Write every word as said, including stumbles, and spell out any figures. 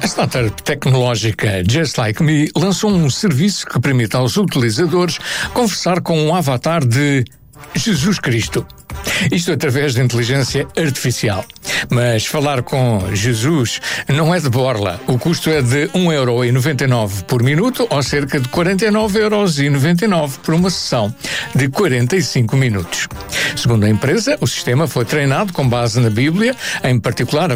A startup tecnológica Just Like Me lançou um serviço que permite aos utilizadores conversar com um avatar de Jesus Cristo. Isto através de inteligência artificial. Mas falar com Jesus não é de borla. O custo é de um euro e noventa e nove por minuto ou cerca de quarenta e nove euros e noventa e nove por uma sessão de quarenta e cinco minutos. Segundo a empresa, o sistema foi treinado com base na Bíblia, em particular a